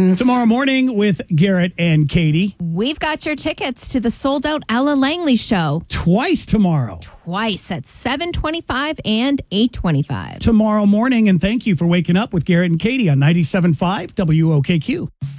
friends. Tomorrow morning with Garrett and Katie. We've got your tickets to the sold-out Ella Langley show. Twice tomorrow. Twice at 7:25 and 8:25. Tomorrow morning, and thank you for waking up with Garrett and Katie on 97.5 WOKQ.